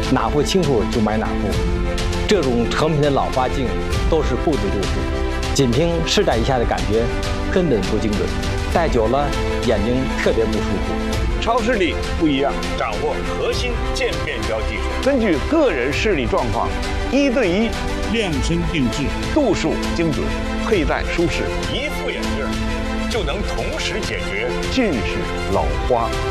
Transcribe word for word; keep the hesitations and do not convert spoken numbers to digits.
哪副清楚就买哪副。这种成品的老花镜都是布制度数，仅凭试戴一下的感觉根本不精准，戴久了眼睛特别不舒服。 超视力不一样，掌握核心渐变焦技术，根据个人视力状况，一对一量身定制， 度数精准，佩戴舒适， 一副眼镜就能同时解决近视、老花、